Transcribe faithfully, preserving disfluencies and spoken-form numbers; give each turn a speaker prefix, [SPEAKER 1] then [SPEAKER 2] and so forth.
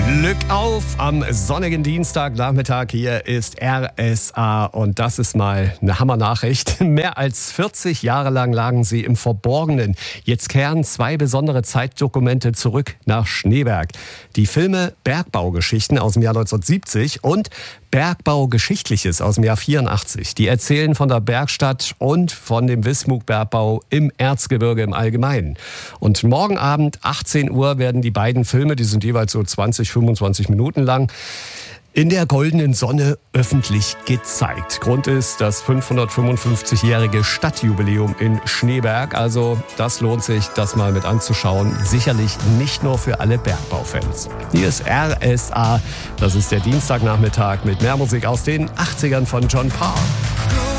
[SPEAKER 1] Glück auf am sonnigen Dienstagnachmittag. Hier ist R S A und das ist mal eine Hammernachricht. Mehr als vierzig Jahre lang lagen sie im Verborgenen. Jetzt kehren zwei besondere Zeitdokumente zurück nach Schneeberg. Die Filme Bergbaugeschichten aus dem Jahr neunzehnhundertsiebzig und Bergbaugeschichtliches aus dem Jahr vierundachtzig. Die erzählen von der Bergstadt und von dem Wismut-Bergbau im Erzgebirge im Allgemeinen. Und morgen Abend, achtzehn Uhr, werden die beiden Filme, die sind jeweils so zwanzig, fünfundzwanzig Minuten lang, in der goldenen Sonne öffentlich gezeigt. Grund ist das fünfhundertfünfundfünfzigjährige Stadtjubiläum in Schneeberg. Also das lohnt sich, das mal mit anzuschauen. Sicherlich nicht nur für alle Bergbaufans. Hier ist R S A. Das ist der Dienstagnachmittag mit mehr Musik aus den achtzigern von John Parr.